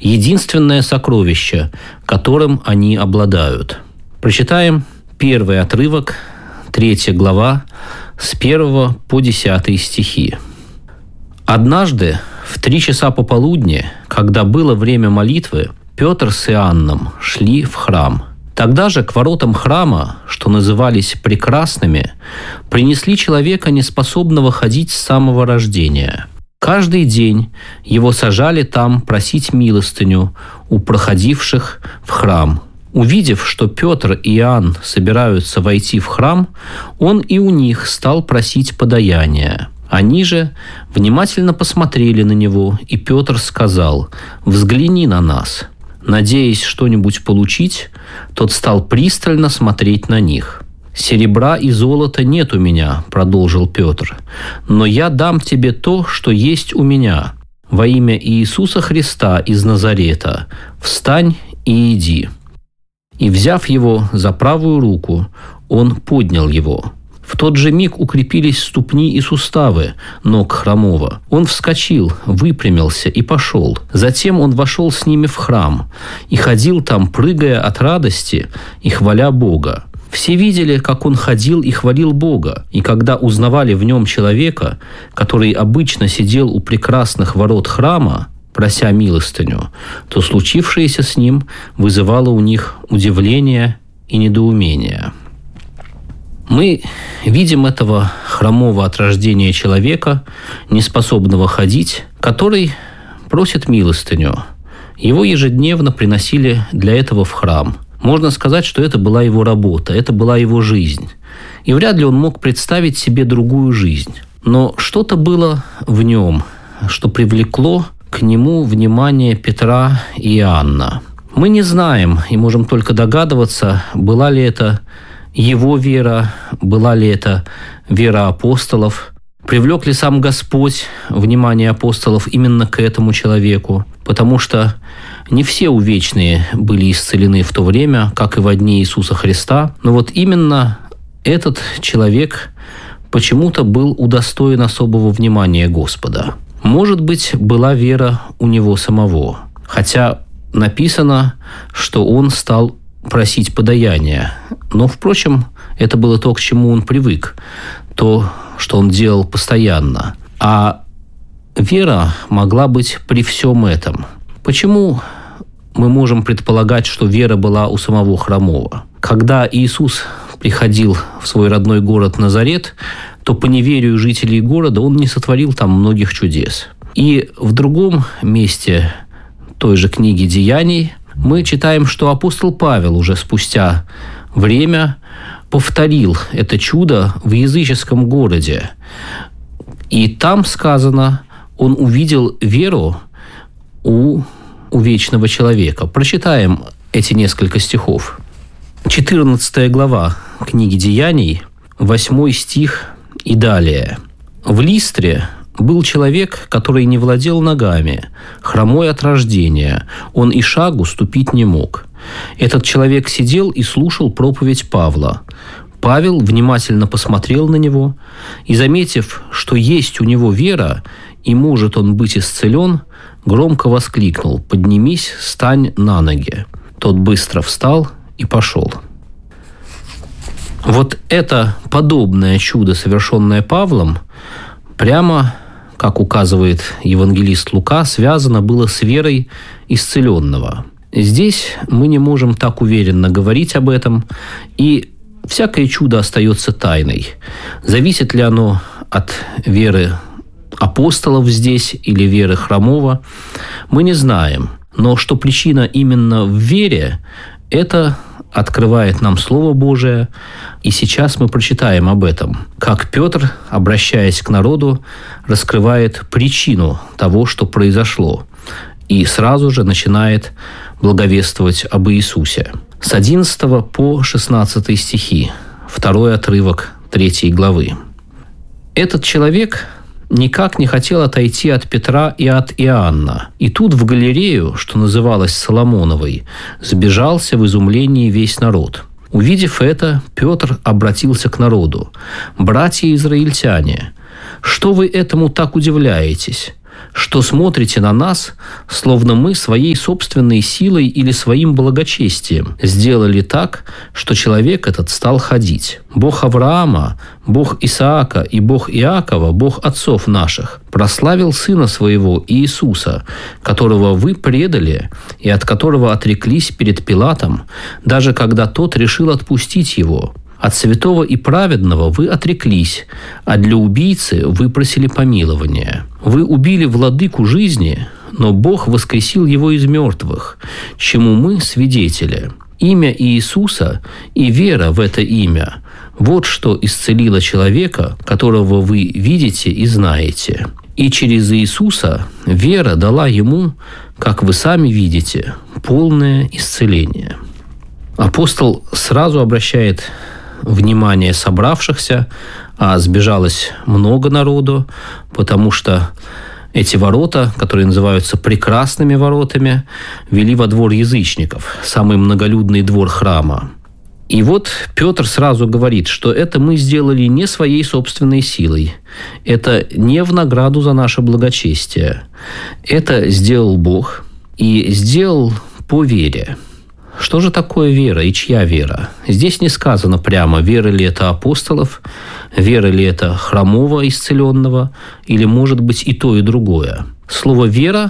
единственное сокровище, которым они обладают. Прочитаем первый отрывок, 3 глава, с 1 по 10 стихи. «Однажды в 3 часа пополудни, когда было время молитвы, Петр с Иоанном шли в храм. Тогда же к воротам храма, что назывались прекрасными, принесли человека, неспособного ходить с самого рождения. Каждый день его сажали там просить милостыню у проходивших в храм. Увидев, что Петр и Иоанн собираются войти в храм, он и у них стал просить подаяния. Они же внимательно посмотрели на него, и Петр сказал: «Взгляни на нас». Надеясь что-нибудь получить, тот стал пристально смотреть на них. «Серебра и золота нет у меня», – продолжил Петр, – «но я дам тебе то, что есть у меня. Во имя Иисуса Христа из Назарета встань и иди». И, взяв его за правую руку, он поднял его. В тот же миг укрепились ступни и суставы ног хромого. Он вскочил, выпрямился и пошел. Затем он вошел с ними в храм и ходил там, прыгая от радости и хваля Бога. Все видели, как он ходил и хвалил Бога, и когда узнавали в нем человека, который обычно сидел у прекрасных ворот храма, прося милостыню, то случившееся с ним вызывало у них удивление и недоумение. Мы видим этого хромого от рождения человека, неспособного ходить, который просит милостыню. Его ежедневно приносили для этого в храм. Можно сказать, что это была его работа, это была его жизнь. И вряд ли он мог представить себе другую жизнь. Но что-то было в нем, что привлекло к нему внимание Петра и Иоанна. Мы не знаем и можем только догадываться, была ли это его вера, была ли это вера апостолов, привлек ли сам Господь внимание апостолов именно к этому человеку, потому что не все увечные были исцелены в то время, как и во дни Иисуса Христа, но вот именно этот человек почему-то был удостоен особого внимания Господа. Может быть, была вера у него самого, хотя написано, что он стал просить подаяния. Но, впрочем, это было то, к чему он привык, то, что он делал постоянно. А вера могла быть при всем этом. Почему мы можем предполагать, что вера была у самого хромого? Когда Иисус приходил в свой родной город Назарет, то по неверию жителей города он не сотворил там многих чудес. И в другом месте той же книги «Деяний» мы читаем, что апостол Павел уже спустя время повторил это чудо в языческом городе. И там сказано, он увидел веру у вечного человека. Прочитаем эти несколько стихов. 14 глава книги «Деяний», 8 стих и далее. «В Листре был человек, который не владел ногами, хромой от рождения, он и шагу ступить не мог. Этот человек сидел и слушал проповедь Павла. Павел внимательно посмотрел на него и, заметив, что есть у него вера и может он быть исцелен, громко воскликнул: «Поднимись, стань на ноги». Тот быстро встал и пошел». Вот это подобное чудо, совершенное Павлом, прямо, как указывает евангелист Лука, связано было с верой исцеленного. Здесь мы не можем так уверенно говорить об этом, и всякое чудо остается тайной. Зависит ли оно от веры апостолов здесь или веры хромого, мы не знаем. Но что причина именно в вере, это открывает нам Слово Божие, и сейчас мы прочитаем об этом, как Петр, обращаясь к народу, раскрывает причину того, что произошло, и сразу же начинает благовествовать об Иисусе. С 11 по 16 стихи, 2 отрывок 3 главы. «Этот человек никак не хотел отойти от Петра и от Иоанна. И тут в галерею, что называлась Соломоновой, сбежался в изумлении весь народ. Увидев это, Петр обратился к народу: «Братья израильтяне, что вы этому так удивляетесь? что смотрите на нас, словно мы своей собственной силой или своим благочестием сделали так, что человек этот стал ходить. Бог Авраама, Бог Исаака и Бог Иакова, Бог отцов наших, прославил Сына Своего Иисуса, которого вы предали и от которого отреклись перед Пилатом, даже когда тот решил отпустить Его. От святого и праведного вы отреклись, а для убийцы выпросили помилование. Вы убили владыку жизни, но Бог воскресил его из мертвых, чему мы свидетели. Имя Иисуса и вера в это имя – вот что исцелило человека, которого вы видите и знаете. И через Иисуса вера дала ему, как вы сами видите, полное исцеление». Апостол сразу обращает внимание собравшихся, а сбежалось много народу, потому что эти ворота, которые называются прекрасными воротами, вели во двор язычников, самый многолюдный двор храма. И вот Петр сразу говорит, что это мы сделали не своей собственной силой, это не в награду за наше благочестие, это сделал Бог и сделал по вере. Что же такое вера и чья вера? Здесь не сказано прямо, вера ли это апостолов, вера ли это хромого исцеленного, или, может быть, и то, и другое. Слово «вера»,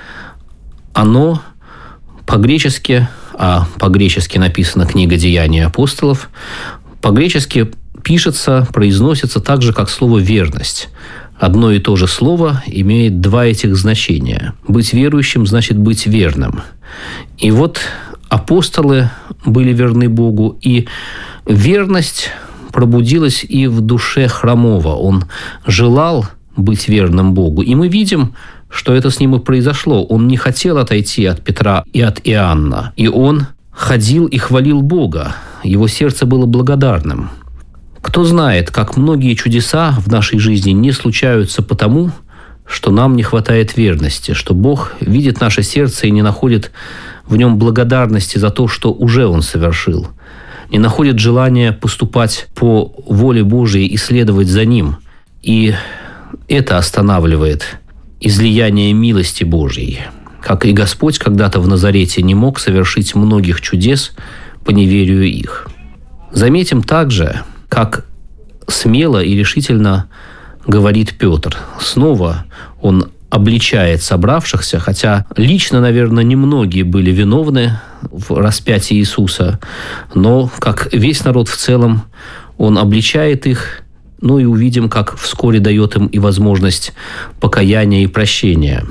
оно по-гречески, а по-гречески написана книга «Деяния апостолов», по-гречески пишется, произносится так же, как слово «верность». Одно и то же слово имеет два этих значения. Быть верующим значит быть верным. И вот апостолы были верны Богу, и верность пробудилась и в душе хромого. Он желал быть верным Богу. И мы видим, что это с ним и произошло. Он не хотел отойти от Петра и от Иоанна. И он ходил и хвалил Бога. Его сердце было благодарным. Кто знает, как многие чудеса в нашей жизни не случаются потому, что нам не хватает верности, что Бог видит наше сердце и не находит в нем благодарности за то, что уже Он совершил, не находит желания поступать по воле Божией и следовать за Ним. И это останавливает излияние милости Божьей. Как и Господь когда-то в Назарете не мог совершить многих чудес по неверию их. Заметим также, как смело и решительно говорит Петр. Снова он обличает собравшихся, хотя лично, наверное, немногие были виновны в распятии Иисуса, но, как весь народ в целом, он обличает их, ну и увидим, как вскоре дает им и возможность покаяния и прощения.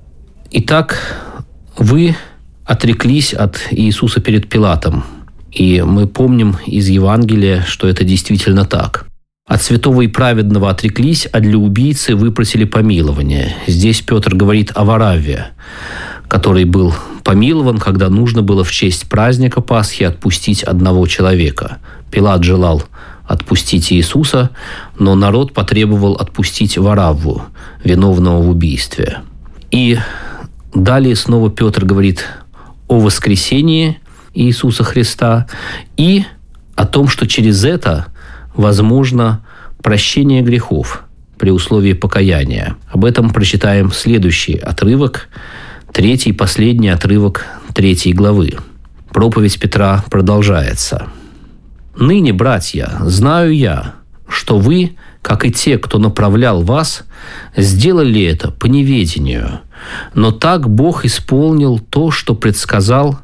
Итак, вы отреклись от Иисуса перед Пилатом, и мы помним из Евангелия, что это действительно так. От святого и праведного отреклись, а для убийцы выпросили помилование. Здесь Петр говорит о Варавве, который был помилован, когда нужно было в честь праздника Пасхи отпустить одного человека. Пилат желал отпустить Иисуса, но народ потребовал отпустить Варавву, виновного в убийстве. И далее снова Петр говорит о воскресении Иисуса Христа и о том, что через это возможно прощение грехов при условии покаяния. Об этом прочитаем следующий отрывок, третий, последний отрывок 3 главы. Проповедь Петра продолжается. «Ныне, братья, знаю я, что вы, как и те, кто направлял вас, сделали это по неведению, но так Бог исполнил то, что предсказал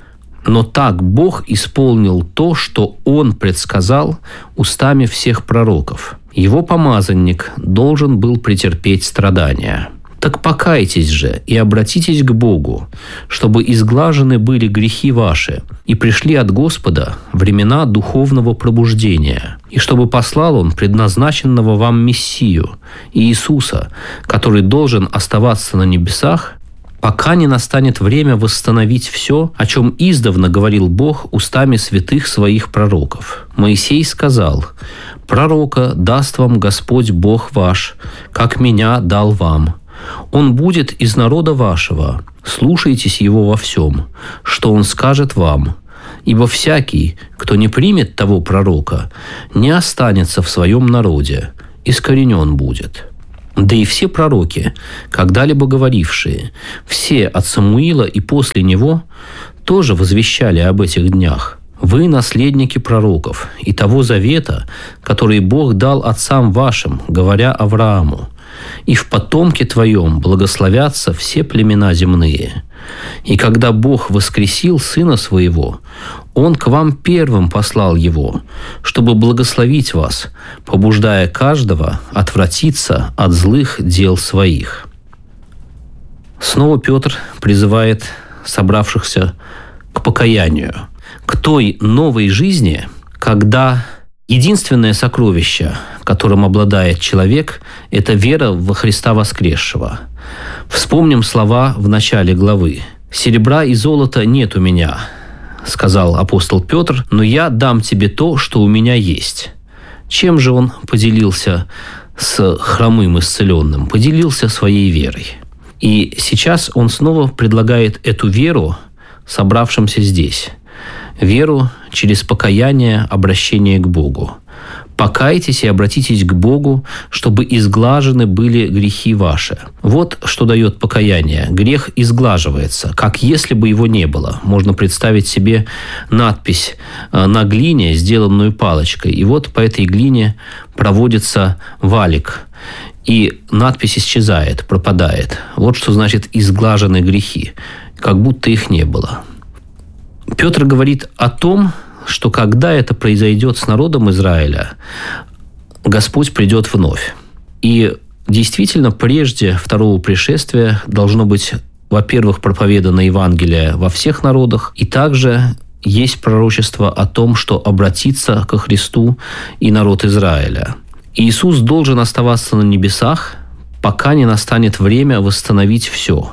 Он предсказал устами всех пророков. Его помазанник должен был претерпеть страдания. Так покайтесь же и обратитесь к Богу, чтобы изглажены были грехи ваши, и пришли от Господа времена духовного пробуждения, и чтобы послал Он предназначенного вам Мессию, Иисуса, который должен оставаться на небесах, пока не настанет время восстановить все, о чем издавна говорил Бог устами святых своих пророков. Моисей сказал: «Пророка даст вам Господь Бог ваш, как меня дал вам. Он будет из народа вашего, слушайтесь его во всем, что он скажет вам. Ибо всякий, кто не примет того пророка, не останется в своем народе, искоренен будет». Да и все пророки, когда-либо говорившие, все от Самуила и после него, тоже возвещали об этих днях. Вы наследники пророков и того завета, который Бог дал отцам вашим, говоря Аврааму: «И в потомке твоем благословятся все племена земные». И когда Бог воскресил Сына Своего, Он к вам первым послал Его, чтобы благословить вас, побуждая каждого отвратиться от злых дел своих». Снова Петр призывает собравшихся к покаянию, к той новой жизни, когда единственное сокровище, которым обладает человек, это вера во Христа воскресшего. Вспомним слова в начале главы. «Серебра и золота нет у меня, – сказал апостол Петр, – но я дам тебе то, что у меня есть». Чем же он поделился с хромым исцеленным? Поделился своей верой. И сейчас он снова предлагает эту веру собравшимся здесь. Веру через покаяние, обращение к Богу. «Покайтесь и обратитесь к Богу, чтобы изглажены были грехи ваши». Вот что дает покаяние. Грех изглаживается, как если бы его не было. Можно представить себе надпись на глине, сделанную палочкой. И вот по этой глине проводится валик. И надпись исчезает, пропадает. Вот что значит «изглажены грехи», как будто их не было. Петр говорит о том, что когда это произойдет с народом Израиля, Господь придет вновь. И действительно, прежде второго пришествия должно быть, во-первых, проповедано Евангелие во всех народах, и также есть пророчество о том, что обратится ко Христу и народ Израиля. Иисус должен оставаться на небесах, пока не настанет время восстановить все.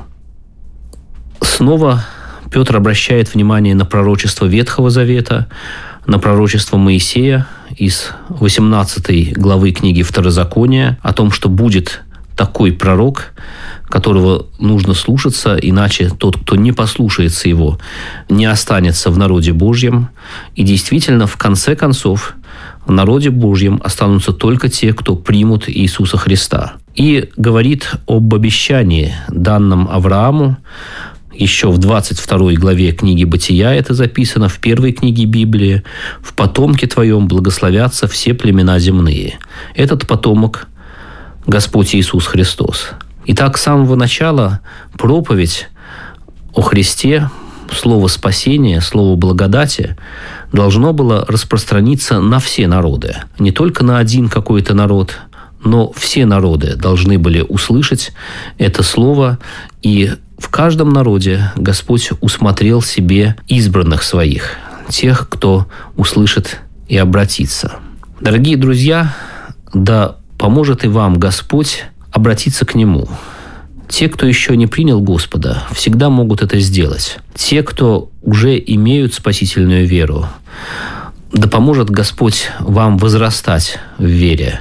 Снова Петр обращает внимание на пророчество Ветхого Завета, на пророчество Моисея из 18 главы книги Второзакония о том, что будет такой пророк, которого нужно слушаться, иначе тот, кто не послушается его, не останется в народе Божьем. И действительно, в конце концов, в народе Божьем останутся только те, кто примут Иисуса Христа. И говорит об обещании, данном Аврааму. Еще в 22 главе книги «Бытия» это записано, в первой книге Библии: «В потомке твоем благословятся все племена земные». Этот потомок – Господь Иисус Христос. Итак, с самого начала проповедь о Христе, слово спасения, слово благодати должно было распространиться на все народы. Не только на один какой-то народ, но все народы должны были услышать это слово, и в каждом народе Господь усмотрел себе избранных своих, тех, кто услышит и обратится. Дорогие друзья, да поможет и вам Господь обратиться к Нему. Те, кто еще не принял Господа, всегда могут это сделать. Те, кто уже имеют спасительную веру, да поможет Господь вам возрастать в вере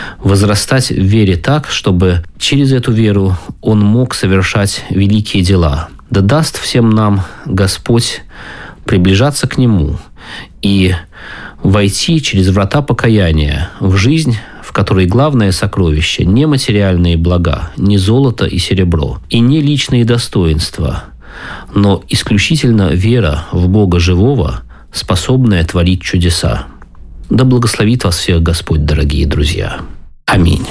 так, чтобы через эту веру Он мог совершать великие дела. Да даст всем нам Господь приближаться к Нему и войти через врата покаяния в жизнь, в которой главное сокровище не материальные блага, не золото и серебро, и не личные достоинства, но исключительно вера в Бога живого, способная творить чудеса. Да благословит вас всех Господь, дорогие друзья. Аминь.